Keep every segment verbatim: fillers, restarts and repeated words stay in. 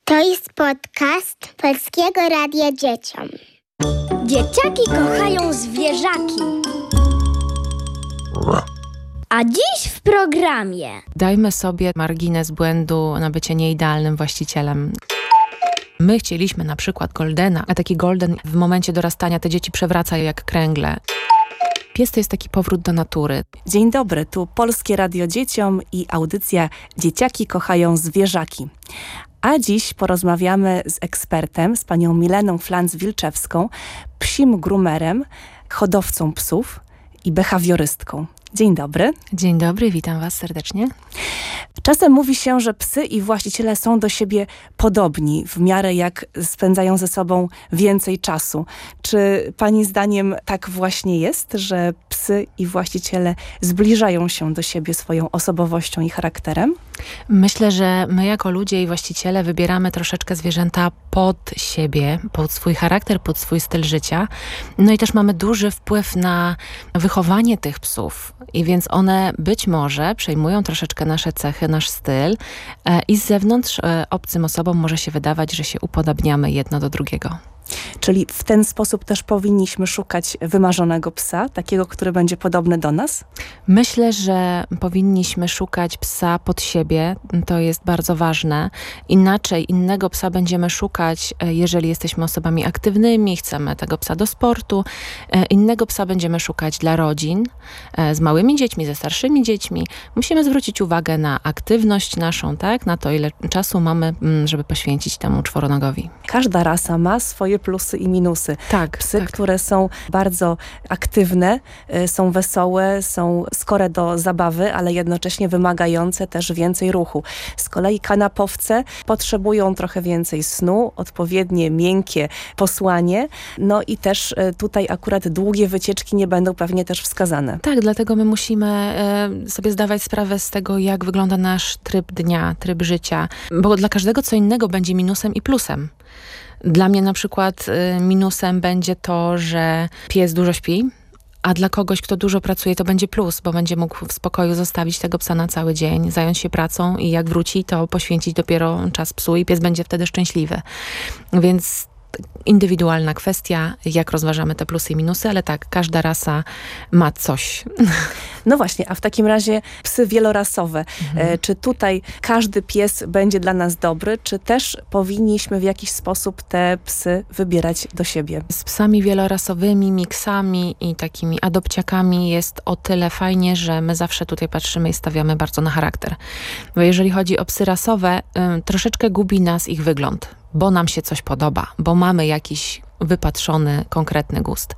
To jest podcast Polskiego Radia Dzieciom. Dzieciaki kochają zwierzaki. A dziś w programie dajmy sobie margines błędu na bycie nieidealnym właścicielem. My chcieliśmy na przykład Goldena, a taki Golden w momencie dorastania te dzieci przewraca jak kręgle. Pies to jest taki powrót do natury. Dzień dobry, tu Polskie Radio Dzieciom i audycja Dzieciaki kochają zwierzaki. A dziś porozmawiamy z ekspertem, z panią Mileną Flantz-Wilczewską, psim groomerem, hodowcą psów i behawiorystką. Dzień dobry. Dzień dobry, witam was serdecznie. Czasem mówi się, że psy i właściciele są do siebie podobni, w miarę jak spędzają ze sobą więcej czasu. Czy pani zdaniem tak właśnie jest, że psy i właściciele zbliżają się do siebie swoją osobowością i charakterem? Myślę, że my jako ludzie i właściciele wybieramy troszeczkę zwierzęta pod siebie, pod swój charakter, pod swój styl życia. No i też mamy duży wpływ na wychowanie tych psów. I więc one być może przejmują troszeczkę nasze cechy, nasz styl e, i z zewnątrz e, obcym osobom może się wydawać, że się upodabniamy jedno do drugiego. Czyli w ten sposób też powinniśmy szukać wymarzonego psa, takiego, który będzie podobny do nas? Myślę, że powinniśmy szukać psa pod siebie, to jest bardzo ważne. Inaczej innego psa będziemy szukać, jeżeli jesteśmy osobami aktywnymi, chcemy tego psa do sportu. Innego psa będziemy szukać dla rodzin, z małymi dziećmi, ze starszymi dziećmi. Musimy zwrócić uwagę na aktywność naszą, tak? Na to, ile czasu mamy, żeby poświęcić temu czworonogowi. Każda rasa ma swoje plusy i minusy. Tak, Psy, tak. które są bardzo aktywne, y, są wesołe, są skore do zabawy, ale jednocześnie wymagające też więcej ruchu. Z kolei kanapowce potrzebują trochę więcej snu, odpowiednie, miękkie posłanie, no i też y, tutaj akurat długie wycieczki nie będą pewnie też wskazane. Tak, dlatego my musimy e, sobie zdawać sprawę z tego, jak wygląda nasz tryb dnia, tryb życia, bo dla każdego co innego będzie minusem i plusem. Dla mnie na przykład y, minusem będzie to, że pies dużo śpi, a dla kogoś, kto dużo pracuje, to będzie plus, bo będzie mógł w spokoju zostawić tego psa na cały dzień, zająć się pracą i jak wróci, to poświęcić dopiero czas psu i pies będzie wtedy szczęśliwy. Więc indywidualna kwestia, jak rozważamy te plusy i minusy, ale tak, każda rasa ma coś. No właśnie, a w takim razie psy wielorasowe. Mhm. E, czy tutaj każdy pies będzie dla nas dobry, czy też powinniśmy w jakiś sposób te psy wybierać do siebie? Z psami wielorasowymi, miksami i takimi adopciakami jest o tyle fajnie, że my zawsze tutaj patrzymy i stawiamy bardzo na charakter. Bo jeżeli chodzi o psy rasowe, y, troszeczkę gubi nas ich wygląd, bo nam się coś podoba, bo mamy jakiś wypatrzony, konkretny gust.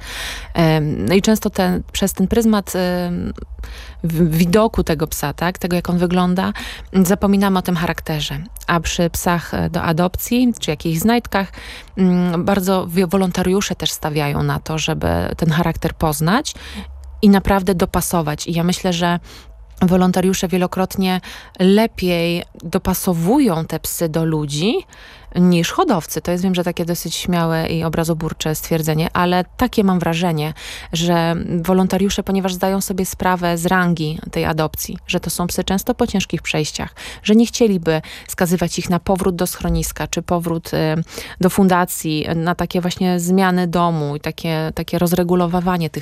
No i często ten, przez ten pryzmat widoku tego psa, tak, tego jak on wygląda, zapominamy o tym charakterze. A przy psach do adopcji, czy jakichś znajdkach, bardzo wolontariusze też stawiają na to, żeby ten charakter poznać i naprawdę dopasować. I ja myślę, że wolontariusze wielokrotnie lepiej dopasowują te psy do ludzi niż hodowcy. To jest, wiem, że takie dosyć śmiałe i obrazoburcze stwierdzenie, ale takie mam wrażenie, że wolontariusze, ponieważ zdają sobie sprawę z rangi tej adopcji, że to są psy często po ciężkich przejściach, że nie chcieliby skazywać ich na powrót do schroniska, czy powrót y, do fundacji, na takie właśnie zmiany domu i takie, takie rozregulowywanie tych